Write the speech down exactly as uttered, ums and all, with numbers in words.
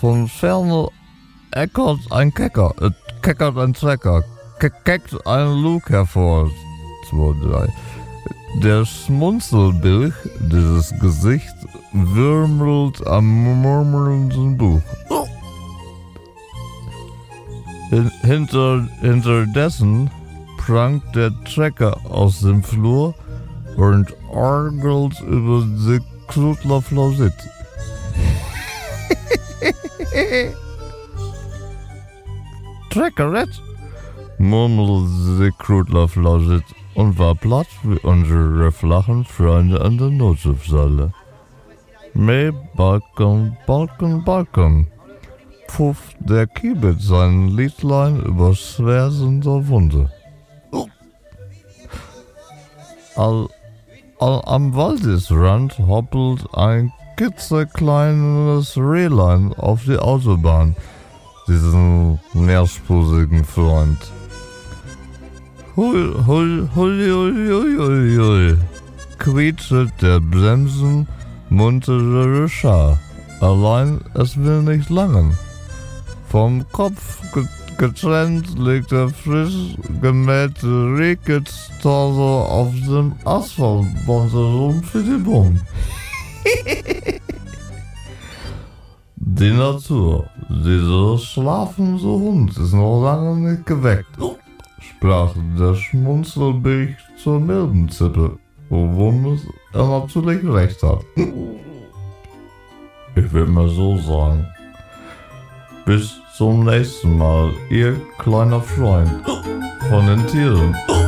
Von ferne eckert ein Kecker, et keckert ein Trecker, ke keckt ein Lug hervor. Zwei, drei. Der Schmunzelbilch, dieses Gesicht, würmelt am murmelnden Buch. Hin hinter, hinterdessen prangt der Trecker aus dem Flur und orgelt über die Krutler Flausit. Treckerett, murmelte die Krutler Flausit und war platt wie unsere flachen Freunde an der Notschiffsäule. Meh, Balken, Balken, Balken, pfufft der Kiebit sein Liedlein über schwersender Wunde. All, all am Waldesrand hoppelt ein kitzekleines Rehlein auf die Autobahn, diesen mehrspurigen Freund. Hui, hui, hui, hui, hui, hui, hui, quietschet der Bremsen muntere Schar. Allein es will nicht langen. Vom Kopf getrennt liegt der frisch gemähte Rehkitz-Torso auf dem Asphaltbonterum für die Bumm. Die Natur, dieser schlafende Hund ist noch lange nicht geweckt, sprach der Schmunzelbilch zur milden Zippe, womit er natürlich recht hat. Ich will mal so sagen. Bis zum nächsten Mal, ihr kleiner Freund von den Tieren.